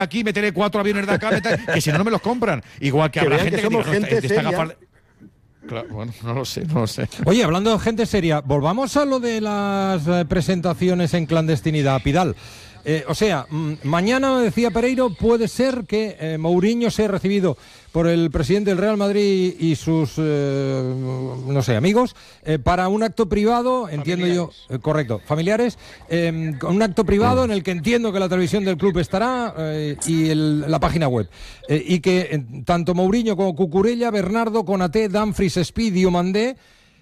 aquí, meteré 4 aviones de acá, que si no, no me los compran. Igual que habrá gente que diga, no, esta gafa... Claro, bueno, no lo sé. Oye, hablando de gente seria, volvamos a lo de las presentaciones en clandestinidad, Pidal. Mañana, decía Pereiro, puede ser que Mourinho sea recibido por el presidente del Real Madrid y sus, amigos, para un acto privado, entiendo yo, correcto, familiares, un acto privado en el que entiendo que la televisión del club estará y la página web. Y que tanto Mourinho como Cucurella, Bernardo, Konaté, Dumfries, Speed y Omandé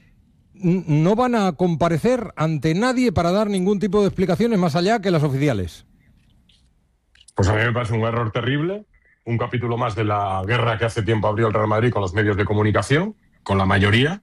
no van a comparecer ante nadie para dar ningún tipo de explicaciones más allá que las oficiales. Pues a mí me parece un error terrible, un capítulo más de la guerra que hace tiempo abrió el Real Madrid con los medios de comunicación, con la mayoría,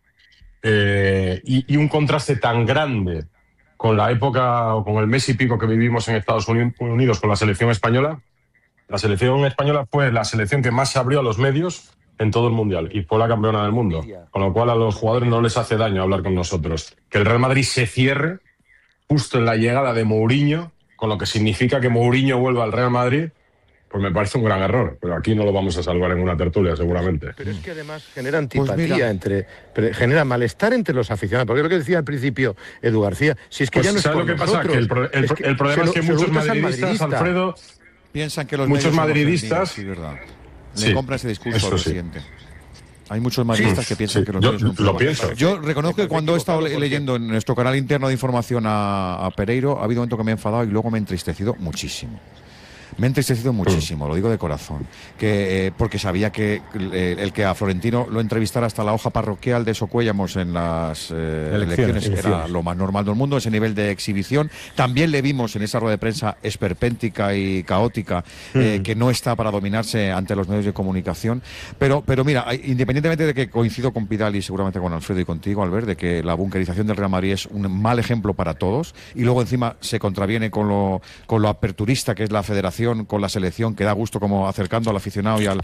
y un contraste tan grande con la época o con el mes y pico que vivimos en Estados Unidos con la selección española. La selección española fue la selección que más se abrió a los medios en todo el Mundial y fue la campeona del mundo, con lo cual a los jugadores no les hace daño hablar con nosotros. Que el Real Madrid se cierre justo en la llegada de Mourinho, con lo que significa que Mourinho vuelva al Real Madrid, pues me parece un gran error, pero aquí no lo vamos a salvar en una tertulia seguramente. Pero es que además genera antipatía genera malestar entre los aficionados, porque es lo que decía al principio Edu García, si es que ya no es ¿sabes lo que pasa? Que el problema es que muchos madridistas, Alfredo, piensan que los muchos madridistas, sí, verdad. Le compra ese discurso al presidente. Hay muchos madridistas que piensan que los medios son lo pienso. Yo reconozco que cuando he estado leyendo en nuestro canal interno de información a Pereiro, ha habido un momento que me he enfadado y luego me he entristecido muchísimo. Me ha entristecido muchísimo, lo digo de corazón, porque sabía que el que a Florentino lo entrevistara hasta la hoja parroquial de Socuéllamos en las elecciones era lo más normal del mundo, ese nivel de exhibición. También le vimos en esa rueda de prensa esperpéntica y caótica, que no está para dominarse ante los medios de comunicación. Pero mira, independientemente de que coincido con Pidal y seguramente con Alfredo y contigo, Albert, de que la bunkerización del Real Madrid es un mal ejemplo para todos, y luego encima se contraviene con lo aperturista que es la federación, con la selección, que da gusto como acercando al aficionado y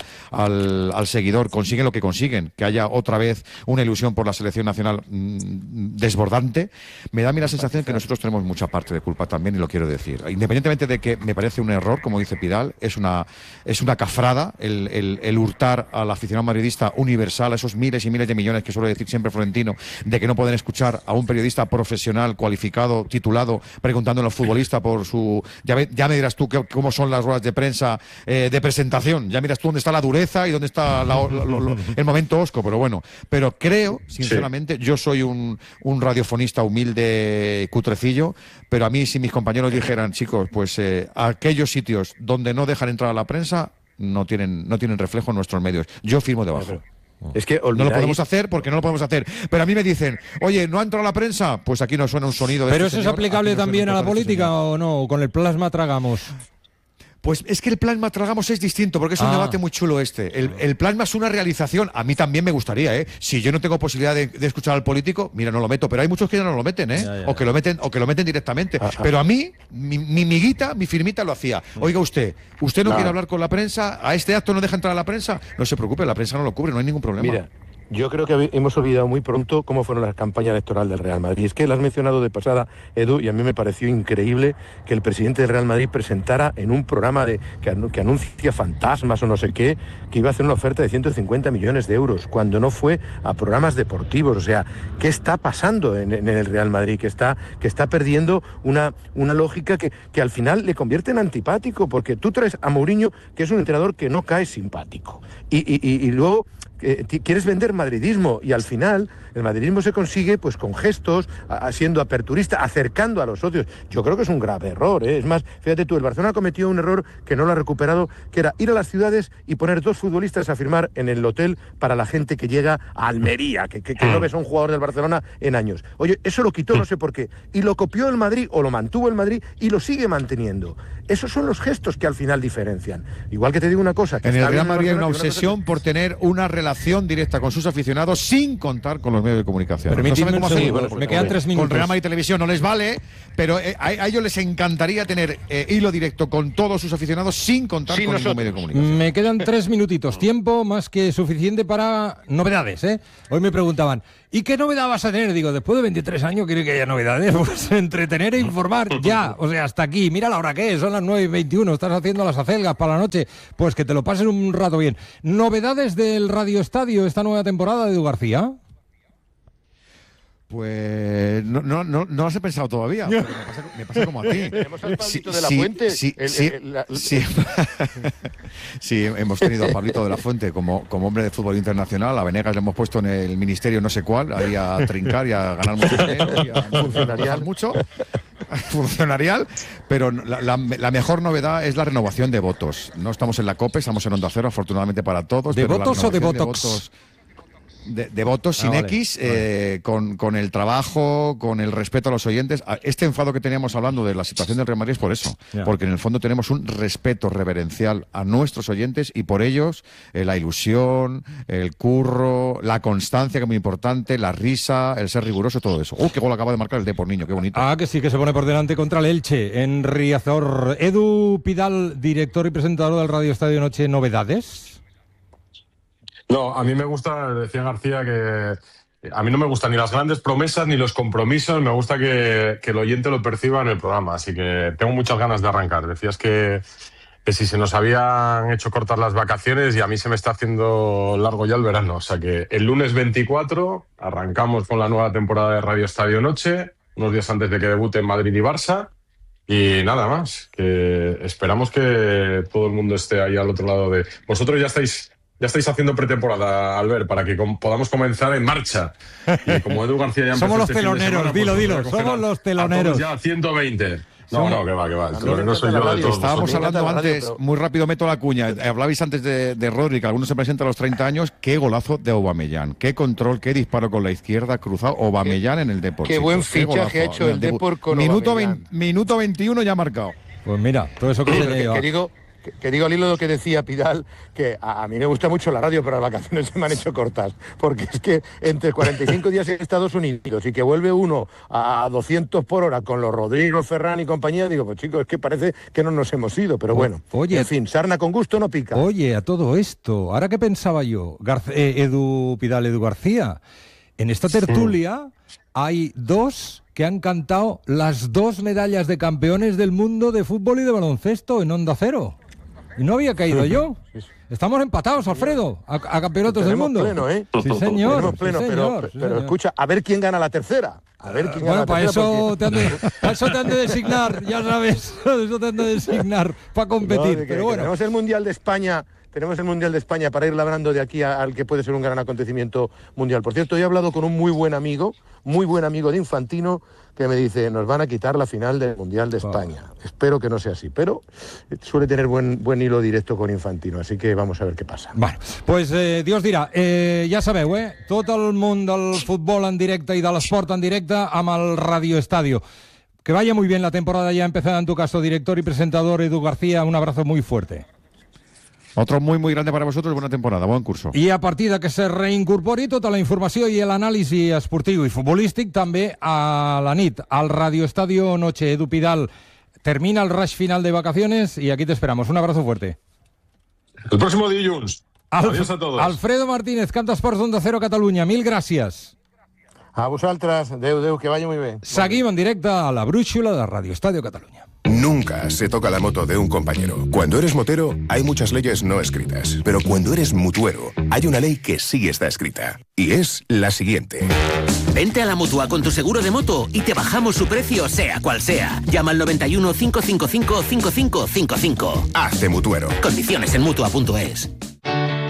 al seguidor consiguen lo que consiguen, que haya otra vez una ilusión por la selección nacional desbordante. Me da a mí la sensación que nosotros tenemos mucha parte de culpa también, y lo quiero decir, independientemente de que me parece un error, como dice Pidal, es una cafrada el hurtar al aficionado madridista universal, a esos miles y miles de millones que suele decir siempre Florentino, de que no pueden escuchar a un periodista profesional, cualificado, titulado, preguntándole al futbolista por su... Ya me dirás tú cómo son las ruedas de prensa de presentación, ya miras tú dónde está la dureza y dónde está el momento osco, pero bueno, pero creo, sinceramente, yo soy un radiofonista humilde, cutrecillo, pero a mí si mis compañeros dijeran, chicos, pues aquellos sitios donde no dejan entrar a la prensa no tienen reflejo en nuestros medios, yo firmo debajo. Es que no lo podemos hacer porque no lo podemos hacer. Pero a mí me dicen, oye, ¿no ha entrado la prensa? Pues aquí no suena un sonido de... ¿Pero eso es aplicable también a la política o no? ¿Con el plasma tragamos? Pues es que el plasma tragamos es distinto, porque es un debate muy chulo este. El plasma es una realización. A mí también me gustaría, ¿eh? Si yo no tengo posibilidad de escuchar al político, mira, no lo meto. Pero hay muchos que ya no lo meten, ¿eh? O que lo meten directamente. Pero a mí, mi miguita, mi firmita lo hacía. Oiga usted no quiere hablar con la prensa, a este acto no deja entrar a la prensa. No se preocupe, la prensa no lo cubre, no hay ningún problema. Mira, yo creo que hemos olvidado muy pronto cómo fueron las campañas electorales del Real Madrid. Es que lo has mencionado de pasada, Edu, y a mí me pareció increíble que el presidente del Real Madrid presentara en un programa que anuncia fantasmas o no sé qué, que iba a hacer una oferta de 150 millones de euros, cuando no fue a programas deportivos. O sea, ¿qué está pasando en el Real Madrid? Que está perdiendo una lógica que al final le convierte en antipático, porque tú traes a Mourinho, que es un entrenador que no cae simpático, y luego... quieres vender madridismo, y al final el madridismo se consigue pues con gestos, siendo aperturista, acercando a los socios. Yo creo que es un grave error, ¿eh? Es más, fíjate tú, el Barcelona cometió un error que no lo ha recuperado, que era ir a las ciudades y poner 2 futbolistas a firmar en el hotel para la gente que llega a Almería, que no ves a un jugador del Barcelona en años. Oye, eso lo quitó, no sé por qué, y lo copió el Madrid, o lo mantuvo el Madrid, y lo sigue manteniendo. Esos son los gestos que al final diferencian. Igual que te digo una cosa... Que en el Real Madrid hay una obsesión por tener una relación directa con sus aficionados sin contar con los medios de comunicación. No saben cómo hacerlo. Me quedan 3 minutos. Con Real Madrid Televisión no les vale, pero a ellos les encantaría tener hilo directo con todos sus aficionados sin contar con ningún medio de comunicación. Me quedan 3 minutitos, tiempo más que suficiente para novedades, ¿eh? Hoy me preguntaban, ¿y qué novedad vas a tener? Digo, después de 23 años quiero que haya novedades, pues entretener e informar ya, o sea, hasta aquí. Mira la hora que es, son son las 9:21, estás haciendo las acelgas para la noche, pues que te lo pases un rato bien. ¿Novedades del Radio Estadio esta nueva temporada de Edu García? Pues no las he pensado todavía. Pero me pasa como a ti. Tenemos al Pablito de la Fuente. Sí, hemos tenido a Pablito de la Fuente como hombre de fútbol internacional. A Venegas le hemos puesto en el ministerio no sé cuál, ahí a trincar y a ganar mucho dinero y a funcionarial mucho. Funcionarial, pero la mejor novedad es la renovación de votos. No estamos en la COPE, estamos en Onda Cero, afortunadamente para todos. ¿De votos o de Botox? De votos sin vale. X, con el trabajo, con el respeto a los oyentes. Este enfado que teníamos hablando de la situación del Real Madrid es por eso, porque en el fondo tenemos un respeto reverencial a nuestros oyentes y por ellos la ilusión, el curro, la constancia, que es muy importante, la risa, el ser riguroso, todo eso. ¡Qué gol acaba de marcar el Depor, niño! ¡Qué bonito! Que sí, que se pone por delante contra el Elche en Riazor. Edu Pidal, director y presentador del Radio Estadio Noche, ¿novedades? No, a mí me gusta, decía García, que a mí no me gustan ni las grandes promesas ni los compromisos, me gusta que el oyente lo perciba en el programa, así que tengo muchas ganas de arrancar. Decías que si se nos habían hecho cortar las vacaciones y a mí se me está haciendo largo ya el verano, o sea que el lunes 24 arrancamos con la nueva temporada de Radio Estadio Noche, unos días antes de que debuten Madrid y Barça, y nada más, que esperamos que todo el mundo esté ahí al otro lado de... Vosotros ya estáis haciendo pretemporada, Albert, para que podamos comenzar en marcha. Y como Edu García ya somos los este teloneros, dilo, somos los teloneros. Ya 120. No, que va. El telonero soy yo de todos. Estábamos hablando antes, muy rápido meto la cuña. Hablabais antes de Rodri, que algunos se presenta a los 30 años. Qué golazo de Aubameyang. Qué control, qué disparo con la izquierda cruzado. Aubameyang en el Depor. Qué buen fichaje ha hecho el Depor con Aubameyang. Minuto 21 ya ha marcado. Pues mira, todo eso que se lleva. Que digo al hilo de lo que decía Pidal, que a mí me gusta mucho la radio, pero las vacaciones se me han hecho cortas, porque es que entre 45 días en Estados Unidos y que vuelve uno a 200 por hora con los Rodrigo, Ferran y compañía, digo, pues chicos, es que parece que no nos hemos ido, pero bueno, oye, en fin, sarna con gusto no pica. Oye, a todo esto, ahora que pensaba yo, Edu Pidal, Edu García, en esta tertulia hay dos que han cantado las 2 medallas de campeones del mundo de fútbol y de baloncesto en Onda Cero. Y no había caído yo. Estamos empatados, Alfredo, a campeonatos del mundo. Pleno, ¿eh? Sí, señor. Pleno, sí, señor, pero escucha, a ver quién gana la tercera. Para eso te han de designar, ya sabes. Eso te han de designar para competir. Pero bueno. Tenemos el Mundial de España. Tenemos el Mundial de España para ir labrando de aquí al que puede ser un gran acontecimiento mundial. Por cierto, he hablado con un muy buen amigo de Infantino, que me dice, nos van a quitar la final del Mundial de España. Espero que no sea así, pero suele tener buen hilo directo con Infantino, así que vamos a ver qué pasa. Bueno, pues Dios dirà, ja sabeu, tot el món del futbol en directe i de l'esport en directe amb el Radio Estadio. Que vaya muy bien la temporada ya empezada en tu caso, director y presentador Edu García, un abrazo muy fuerte. Otro muy, muy grande para vosotros, buena temporada, buen curso. I a partir de que se reincorpori tota la informació i l'anàlisi esportiu i futbolístic també a la nit, al Radio Estadio Noche. Edu Pidal, termina el rush final de vacaciones y aquí te esperamos. Un abrazo fuerte. El próximo dilluns. Adiós a todos. Alfredo Martínez, Camp d'Esports d'Onda Cero Catalunya. Mil gràcies. A vosaltres, Déu, que vaya muy bien. Seguim en directe a la brúixola de Radio Estadio Catalunya. Nunca se toca la moto de un compañero. Cuando eres motero, hay muchas leyes no escritas. Pero cuando eres mutuero, hay una ley que sí está escrita. Y es la siguiente. Vente a la Mutua con tu seguro de moto y te bajamos su precio, sea cual sea. Llama al 91 555 5555. Hazte mutuero. Condiciones en Mutua.es.